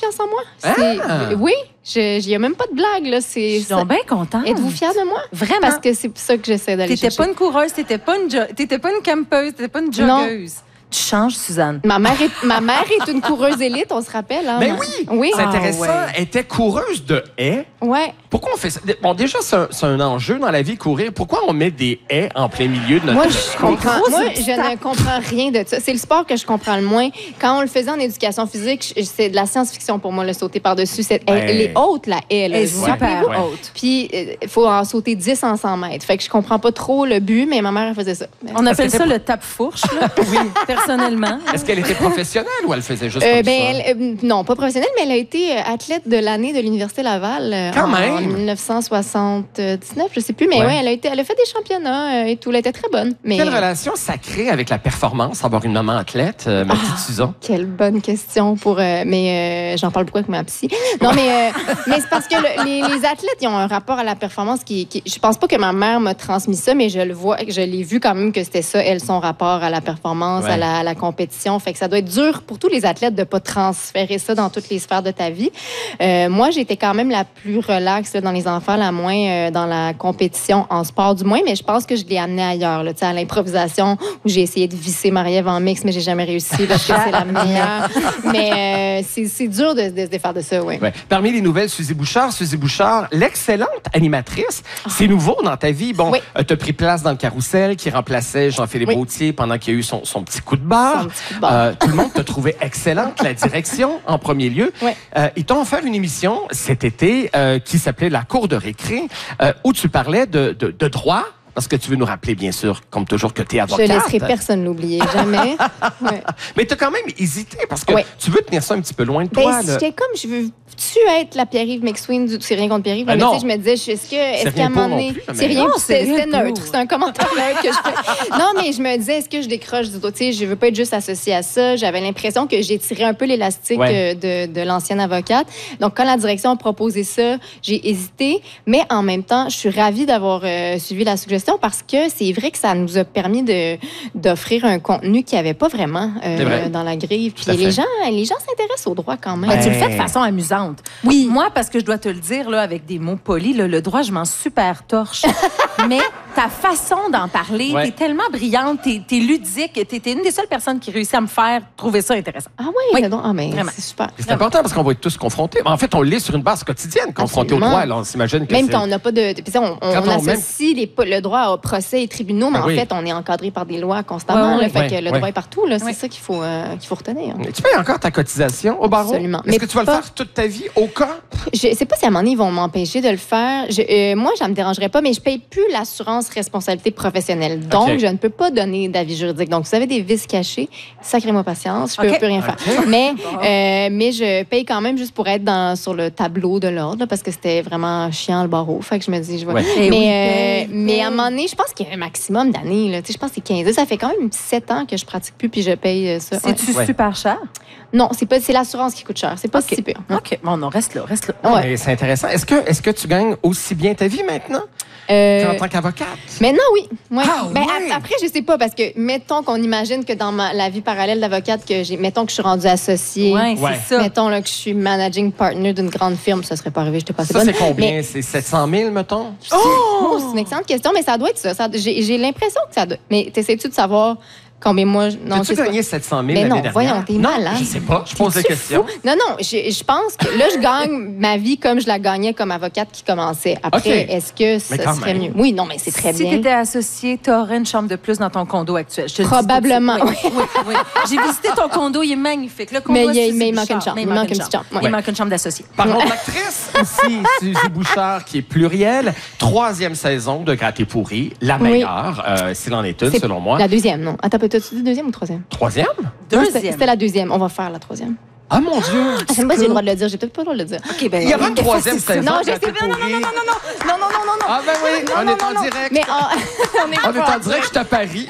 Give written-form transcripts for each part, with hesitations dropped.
confiance en moi. Oui, il n'y a même pas de blague. Là. Je suis donc bien contente. Êtes-vous fiers de moi? Vraiment. Parce que c'est ça que j'essaie d'aller chercher. T'étais pas une coureuse, t'étais pas une campeuse, t'étais pas une joggeuse. Non. Tu changes, Suzanne. Ma mère est une coureuse élite, on se rappelle. Hein? Mais oui! Oui. C'est intéressant. ouais. Elle était coureuse de haies. Ouais. Pourquoi on fait ça? Bon, déjà, c'est un enjeu dans la vie, courir. Pourquoi on met des haies en plein milieu de notre... Moi, je ne comprends rien de ça. C'est le sport que je comprends le moins. Quand on le faisait en éducation physique, c'est de la science-fiction pour moi, le sauter par-dessus. Elle est haute, la haie. Elle est super haute. Puis, il faut en sauter 10 en 100 mètres. Fait que je comprends pas trop le but, mais ma mère, elle faisait ça. On appelle ça le tape-fourche, là. Oui, personnellement. Est-ce qu'elle était professionnelle ou elle faisait juste comme ça? Non, pas professionnelle, mais elle a été athlète de l'année de l'Université Laval en 1979, je sais plus, mais ouais, elle a fait des championnats et tout. Elle était très bonne. Mais... Quelle relation ça crée avec la performance, avoir une maman athlète, ma petite Suzanne? Quelle bonne question mais j'en parle beaucoup avec ma psy. Non, mais c'est parce que les athlètes, ils ont un rapport à la performance qui je pense pas que ma mère m'a transmis ça, mais je l'ai vu quand même que c'était ça, son rapport à la performance, à la compétition. Fait que ça doit être dur pour tous les athlètes de pas transférer ça dans toutes les sphères de ta vie. Moi, j'étais quand même la plus relaxe là, dans les enfants, la moins dans la compétition en sport du moins, mais je pense que je l'ai amené ailleurs, là, à l'improvisation où j'ai essayé de visser Marie-Ève en mix, mais j'ai jamais réussi parce que c'est la meilleure. Mais c'est dur de se défaire de ça, oui. Ouais. Parmi les nouvelles, Suzy Bouchard, l'excellente animatrice, c'est nouveau dans ta vie. Bon, tu as pris place dans le Carrousel qui remplaçait Jean-Philippe Gaultier pendant qu'il y a eu son petit coup de barre. Tout le monde t'a trouvé excellente, la direction en premier lieu. Ils t'ont offert une émission cet été qui s'appelait La Cour de récré, où tu parlais de droit. Parce que tu veux nous rappeler, bien sûr, comme toujours, que tu es avocate. Je ne laisserai personne l'oublier, jamais. Mais tu as quand même hésité, parce que tu veux tenir ça un petit peu loin de toi. J'étais comme, je veux-tu être la Pierre-Yves McSween c'est rien contre Pierre-Yves, mais tu sais, je me disais, est-ce qu'à un moment donné... C'est rien, c'était neutre. C'est un commentaire neutre que je fais. Non, mais je me disais, est-ce que je décroche du tout? Tu sais, je veux pas être juste associée à ça. J'avais l'impression que j'ai tiré un peu l'élastique de l'ancienne avocate. Donc, quand la direction a proposé ça, j'ai hésité, mais en même temps, je suis ravie d'avoir suivi la suggestion parce que c'est vrai que ça nous a permis d'offrir un contenu qu'il n'y avait pas vraiment dans la grille. Puis les gens s'intéressent au droit quand même. Tu le fais de façon amusante. Oui. Moi, parce que je dois te le dire là, avec des mots polis, là, le droit, je m'en super torche. Mais ta façon d'en parler, t'es tellement brillante, t'es ludique, t'es une des seules personnes qui réussit à me faire trouver ça intéressant. Ah oui? Mais c'est super. C'est important parce qu'on va être tous confrontés. En fait, on l'est sur une base quotidienne, confrontés au droit. Alors, on s'imagine que même quand on n'a pas de... On associe le droit au procès et tribunaux, mais en fait, on est encadré par des lois constamment. Fait que le droit est partout. C'est ça qu'il faut retenir. Tu payes encore ta cotisation au barreau? Absolument. Est-ce que tu vas le faire toute ta vie au cas? Je ne sais pas si à un moment donné, ils vont m'empêcher de le faire. Moi, ça ne me dérangerait pas, mais je ne paye plus l'assurance responsabilité professionnelle. Donc, je ne peux pas donner d'avis juridique. Donc, vous avez des vices cachés, sacrez-moi patience, je ne peux plus rien faire. Mais je paye quand même juste pour être sur le tableau de l'ordre, là, parce que c'était vraiment chiant le barreau. Fait que je me dis, je vais... Mais à un moment donné, je pense qu'il y a un maximum d'années. Là. Je pense que c'est 15 ans. Ça fait quand même 7 ans que je pratique plus puis je paye ça. C'est-tu super cher? Non, c'est l'assurance qui coûte cher. C'est pas si pire. OK. Bon, non, reste là. C'est intéressant. Est-ce que tu gagnes aussi bien ta vie maintenant qu'en tant qu'avocate? Maintenant, oui. Ah, Après, je sais pas, parce que mettons qu'on imagine que dans la vie parallèle d'avocate, mettons que je suis rendue associée. C'est ça. Mettons là, que je suis managing partner d'une grande firme. Ça serait pas arrivé, je t'ai pas assez bonne. Ça, c'est combien? C'est 700 000, mettons? C'est une excellente question, mais ça doit être ça. J'ai l'impression que ça doit... Mais t'essaies-tu de savoir... Combien moi... As-tu gagné 700 000 mais l'année non, dernière? voyons, t'es malade. Je sais pas, je pose la question. Non, je pense que là, je gagne ma vie comme je la gagnais comme avocate qui commençait. Après, est-ce que ça serait mieux? Oui, non, mais c'est très bien. Si t'étais associée, t'aurais une chambre de plus dans ton condo actuel. Probablement. Oui. J'ai visité ton condo, il est magnifique. Le condo, mais il manque une chambre. Il manque une petite chambre. Il manque une chambre d'associée. Parlons de l'actrice ici, Suzy Bouchard, qui est plurielle. 3e saison de Gâté pourri, la meilleure, s'il en est une, selon moi. La deuxième, non. Attends, t'as-tu dit deuxième ou troisième? Troisième? Deuxième. C'était la deuxième. On va faire la troisième. Ah, mon Dieu! Je sais pas si j'ai le droit de le dire. J'ai peut-être pas le droit de le dire. OK, ben... Il y aura une 3e saison. Non, je sais Gâté pas. Non. Ah, ben oui, on est en direct. Mais on est en direct, je suis à Paris.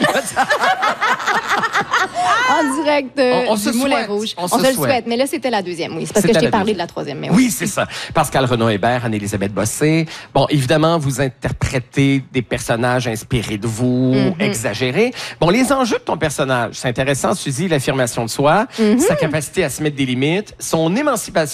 En direct du Moulin Rouge. On se le souhaite. Mais là, c'était la deuxième, oui. C'est parce que je t'ai parlé de la troisième. Mais oui, c'est ça. Pascal Renaud-Hébert, Anne-Élisabeth Bossé. Bon, évidemment, vous interprétez des personnages inspirés de vous, exagérés. Bon, les enjeux de ton personnage, c'est intéressant, Suzy, l'affirmation de soi, sa capacité à se mettre des limites, son émancipation